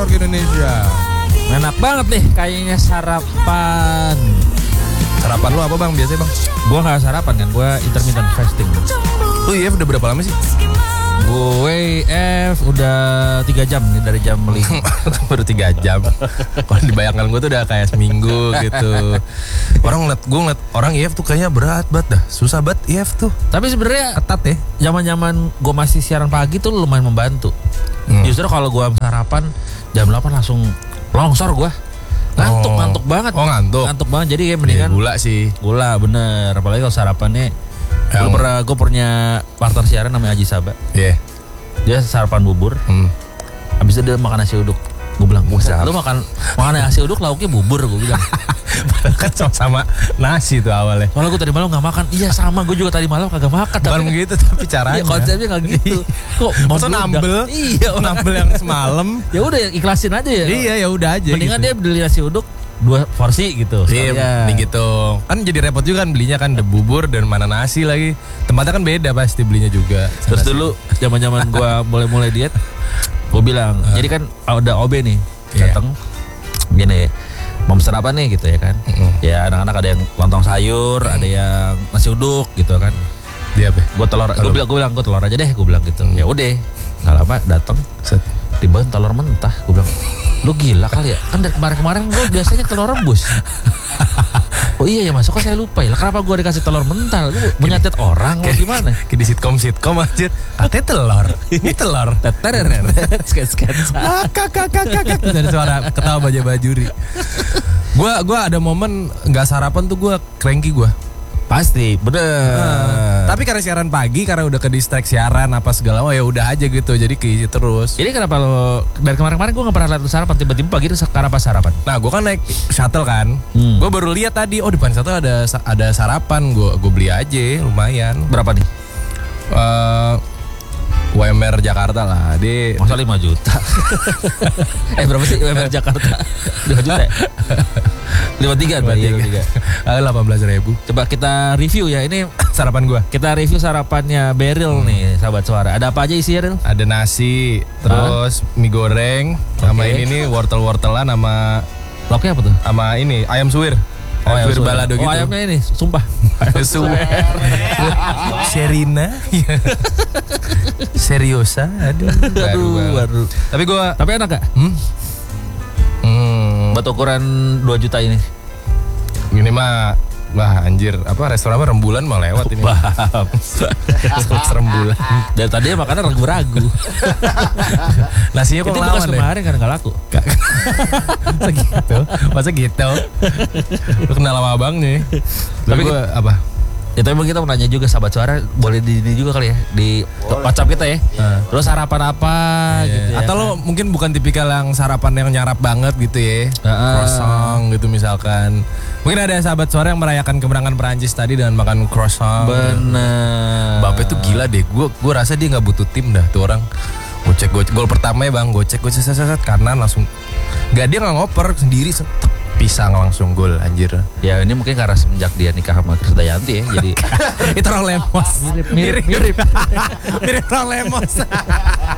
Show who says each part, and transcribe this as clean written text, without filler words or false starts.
Speaker 1: Network Indonesia.
Speaker 2: Enak banget nih kayaknya sarapan.
Speaker 1: Sarapan lu apa bang biasanya bang?
Speaker 2: Gue gak sarapan kan, gue intermittent fasting.
Speaker 1: Lu IF udah berapa lama sih?
Speaker 2: Gue udah 3 jam nih dari jam 5.
Speaker 1: Baru 3 jam. Kalau dibayangkan gue tuh udah kayak seminggu gitu. Gue ngeliat orang IF tuh kayaknya berat banget dah. Susah banget IF tuh.
Speaker 2: Tapi sebenarnya
Speaker 1: Ketat ya.
Speaker 2: zaman gue masih siaran pagi tuh lumayan membantu. Justru kalau gue sarapan jam 8 langsung longsor gue. Ngantuk banget.
Speaker 1: Oh ngantuk.
Speaker 2: Ngantuk banget, jadi kayak mendingan
Speaker 1: Gula sih.
Speaker 2: Gula bener, apalagi kalau sarapannya. Gue punya partner siaran namanya Aji Saba.
Speaker 1: Iya.
Speaker 2: Dia sarapan bubur. Habis itu dia makan nasi uduk. Gue bilang, lu makan nasi uduk lauknya bubur, gue bilang.
Speaker 1: Kan sama nasi tuh awalnya.
Speaker 2: Soalnya gue tadi malam gak makan. Iya sama, gue juga tadi malam kagak makan.
Speaker 1: Bukan begitu tapi caranya.
Speaker 2: Iya, konsepnya gak gitu. Kok
Speaker 1: masa nambel?
Speaker 2: Iya,
Speaker 1: nambel yang semalam.
Speaker 2: Ya udah ikhlasin aja ya.
Speaker 1: Iya ya udah aja.
Speaker 2: Mendingan
Speaker 1: gitu.
Speaker 2: dia beli nasi uduk 2 porsi gitu.
Speaker 1: Iya, gitu. Kan jadi repot juga kan belinya kan ada bubur dan mana nasi lagi. Tempatnya kan beda pasti belinya juga.
Speaker 2: Terus dulu zaman-zaman gua mulai diet, gua bilang, jadi kan ada OB nih, datang gini, mau pesan apa nih gitu ya kan. Ya anak-anak ada yang lontong sayur, ada yang nasi uduk gitu kan.
Speaker 1: Dia apa?
Speaker 2: Gua bilang gua telur aja deh, gua bilang gitu. Ya udah, nggak lama datang, tiba telur mentah, gua bilang, lu gila kali ya, kan dari kemarin gue biasanya telur rebus. Oh iya ya mas, kok saya lupa ya, kenapa gue dikasih telur mentah? Lu menyatet orang atau gimana?
Speaker 1: Kayak di sitkom aja, katanya telur, ini telur. Kakak dari suara ketawa bajuri. Gue ada momen nggak sarapan tuh gue cranky gue.
Speaker 2: Pasti, bener.
Speaker 1: Tapi karena siaran pagi, karena udah ke distract siaran apa segala, ya udah aja gitu, jadi keisi terus.
Speaker 2: Ini kenapa lo dari kemarin-kemarin gue nggak pernah lihat sarapan, tiba-tiba pagi itu sekarang pas sarapan?
Speaker 1: Nah, gue kan naik shuttle kan, gue baru lihat tadi, oh di depan shuttle ada sarapan, gue beli aja, lumayan.
Speaker 2: Berapa nih?
Speaker 1: UMR Jakarta lah,
Speaker 2: masa 5 juta? Berapa sih UMR Jakarta? 5 juta ya? 53 Pak, iya 53.
Speaker 1: 18.000.
Speaker 2: Coba kita review ya, ini
Speaker 1: sarapan gua.
Speaker 2: Kita review sarapannya Beryl nih, sahabat suara. Ada apa aja isinya, Ril?
Speaker 1: Ada nasi, terus mie goreng, sama ini nih wortel-wortelan sama
Speaker 2: lauknya apa tuh?
Speaker 1: Sama ini ayam suwir.
Speaker 2: Oh, ayam
Speaker 1: suwir balado gitu.
Speaker 2: Oh, ayamnya ini, sumpah.
Speaker 1: Suwir. Sherina. Seriosa. Aduh. Baru. Tapi
Speaker 2: enak gak? Buat ukuran 2 juta ini.
Speaker 1: Ini mah wah anjir, apa restoran apa rembulan mau lewat ini. Rembulan.
Speaker 2: Dari tadi makannya ragu-ragu.
Speaker 1: Nasinya kok lawan deh.
Speaker 2: Kemarin kan gak laku.
Speaker 1: Masa gitu. Lu kenal sama abang nih. Tapi gue apa?
Speaker 2: Itu emang kita mau nanya juga sahabat suara, boleh di juga kali ya di WhatsApp kita ya. Terus sarapan apa gitu ya.
Speaker 1: Atau lo mungkin bukan tipikal yang sarapan yang nyarap banget gitu ya. Croissant gitu misalkan. Mungkin ada sahabat suara yang merayakan kemenangan Perancis tadi dengan makan croissant.
Speaker 2: Bener.
Speaker 1: Bape tuh gila deh. Gue rasa dia nggak butuh tim dah tuh orang. Gocek gol pertama ya bang, gocek kanan langsung. Dia nggak ngoper sendiri. Pisang langsung gol anjir.
Speaker 2: Ya ini mungkin karena semenjak dia nikah sama Krisdayanti ya. Jadi
Speaker 1: itu orang lemos.
Speaker 2: Mirip.
Speaker 1: Mirip orang lemos.